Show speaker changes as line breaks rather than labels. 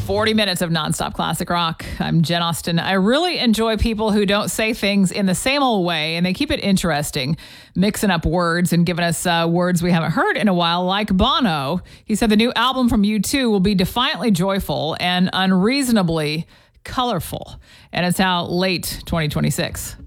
40 minutes of nonstop classic rock. I'm Jen Austen. I really enjoy people who don't say things in the same old way, and they keep it interesting, mixing up words and giving us words we haven't heard in a while, like Bono. He said the new album from U2 will be defiantly joyful and unreasonably colorful, and it's out late 2026.